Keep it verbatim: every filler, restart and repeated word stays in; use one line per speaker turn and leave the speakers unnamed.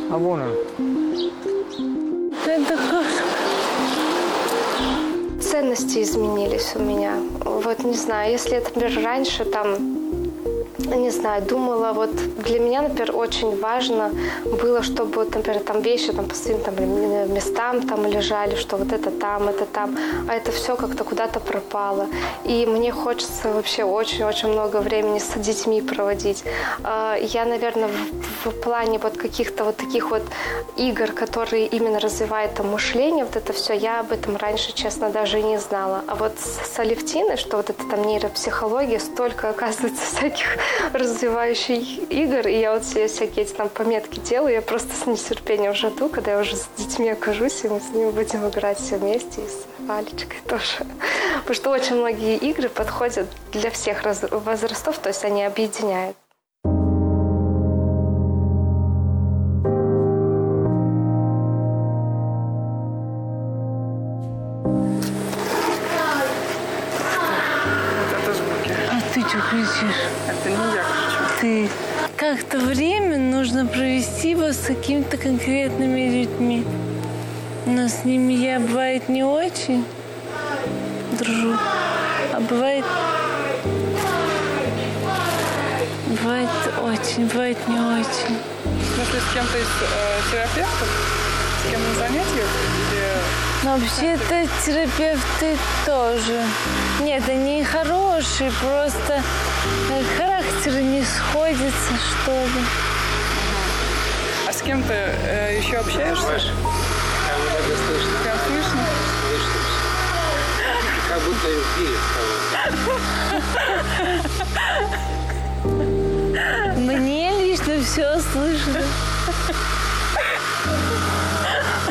А вон он.
Это кошка.
Ценности изменились у меня. Вот не знаю, если это, например, раньше там, не знаю, думала, вот для меня, например, очень важно было, чтобы, например, там вещи там, по своим там, местам там лежали, что вот это там, это там, а это все как-то куда-то пропало. И мне хочется вообще очень-очень много времени с детьми проводить. Я, наверное, в, в плане вот каких-то вот таких вот игр, которые именно развивают там мышление, вот это все, я об этом раньше, честно, даже и не знала. А вот с, с Алевтиной, что вот это там нейропсихология, столько, оказывается, всяких развивающих игр, и я вот все всякие эти там пометки делаю, я просто с нетерпением жду, когда я уже с детьми окажусь, и мы с ними будем играть все вместе, и с Алечкой тоже. Потому что очень многие игры подходят для всех возрастов, то есть они объединяют.
Что кричишь?
Это не я кричу.
Ты. Как-то время нужно провести вот с какими-то конкретными людьми. Но с ними я, бывает, не очень дружу. А бывает... Бывает очень, бывает не очень.
В смысле, с кем-то из э, терапевтов? С кем на занятиях? Или...
Но вообще-то терапевты тоже. Нет, они хорошие, просто характеры не сходятся, что ли.
А с кем ты э, еще общаешься?
Слышно. Как будто слышно.
Прям слышно?
Слышно. Как будто в мире кого-то.
Мне лично все слышно.